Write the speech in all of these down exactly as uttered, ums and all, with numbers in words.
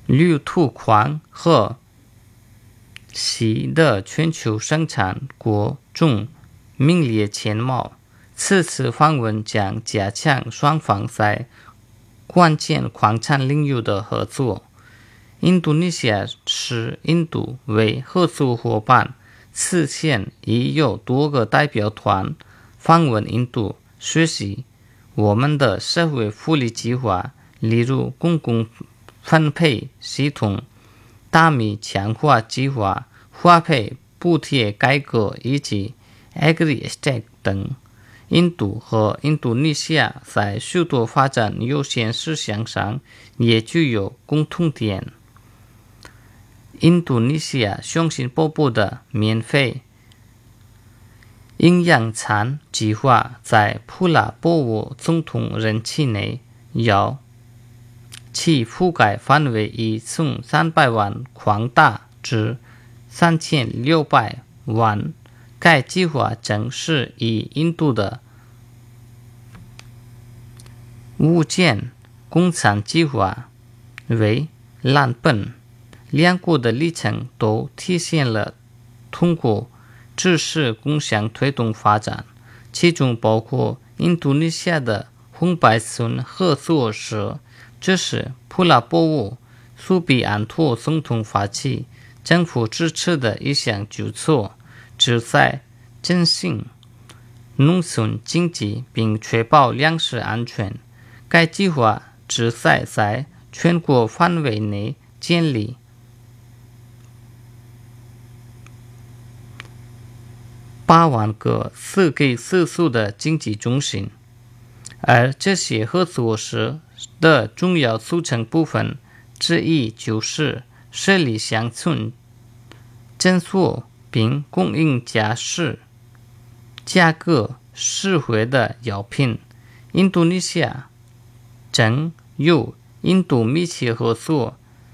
铝土矿和锡的全球生产国中名列前茅。此次访问将加强双方在关键矿产领域的合作。印度尼西亚视印度为合作伙伴，此前已有多个代表团访问印度，学习我们的社会福利计划，例如公共分配系统、大米强化计划、花费补贴改革以及 Agri-Estate 等。印度和印度尼西亚在许多发展优先事项上也具有共同点。印度尼西亚雄心勃勃的免费营养餐计划在普拉波沃总统任期内要其覆盖范围已从三百万扩大至三千六百万。该计划正是以印度的无间工厂计划为蓝本，两国的历程都体现了通过知识共享推动发展，其中包括印度尼西亚的红白村合作社，这是普拉波沃苏比安托总统发起，政府支持的一项举措，旨在振兴农村经济并确保粮食安全。该计划旨在在全国范围内建立八万个四给四宿的经济中心，而这些合作社的重要组成部分之一就是设立乡村诊所，并供应价适、价格适合的药品。印度尼西亚正与印度密切合作，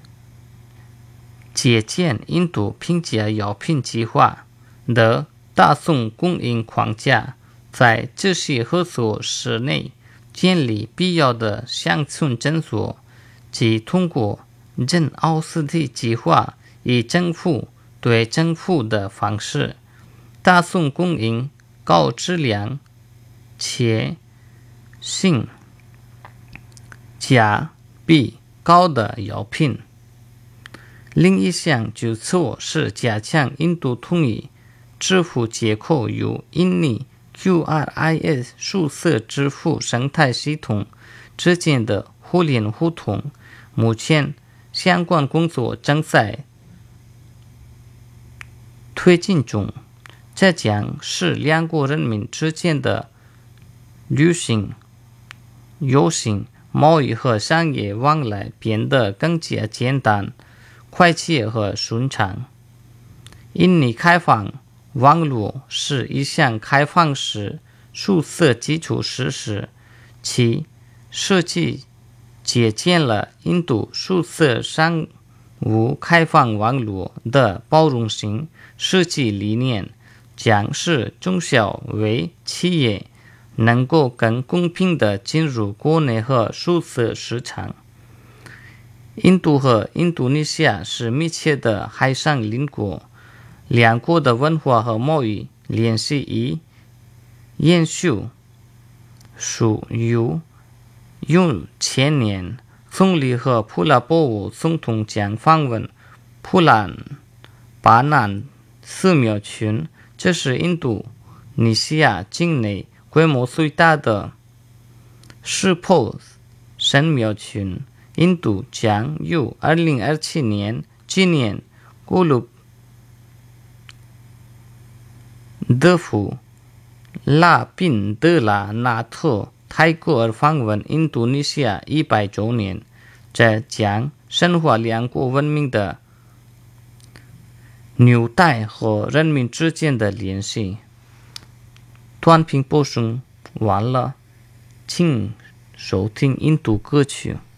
借鉴印度评价药品计划的大众供应框架，在这些合作社内建立必要的乡村诊所，即通过人奥斯体计划以政府对政府的方式，大众供应高质量且性价比高的药品。另一项举措是加强印度统一支付接口与印尼 Q R I S 数字支付生态系统之间的互联互通。目前相关工作正在推进中，这将使两国人民之间的旅行、邮行、贸易和商业往来变得更加简单、快捷和顺畅。印尼开放网络是一项开放式数字基础设施，其设计借鉴了印度数字商务开放网络的包容性设计理念，将使中小微企业能够更公平地进入国内和数字市场。印度和印度尼西亚是密切的海上邻国，两国的文化和贸易联系已延续数有用千年。总理和普拉波沃总统将访问普兰巴南寺庙群，这是印度尼西亚境内规模最大的湿婆神庙群。印度将于二零二七年纪念古鲁德夫拉宾德拉纳特泰戈尔访问印度尼西亚一百周年，这将深化两国文明的纽带和人民之间的联系。短评播送完了，请收听印度歌曲。